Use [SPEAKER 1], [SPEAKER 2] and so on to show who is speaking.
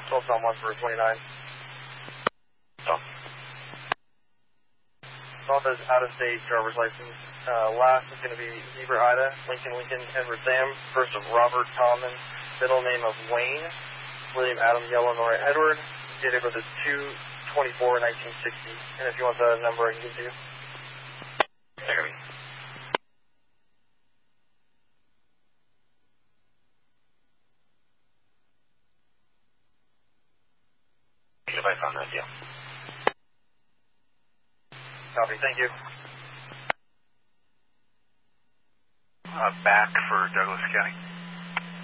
[SPEAKER 1] 12 Tom 1 for 29.
[SPEAKER 2] Tom.
[SPEAKER 1] Both has out-of-state driver's license. Last is going to be Zebra Ida, Lincoln, Edward Sam. First of Robert Tommen. Middle name of Wayne. William Adam Yellow Nora Edward. Date of birth is 2/24/1960. And if you want the number, I can give you.
[SPEAKER 2] Second me. If I found that, yeah.
[SPEAKER 1] Copy, thank you.
[SPEAKER 3] Back for Douglas County.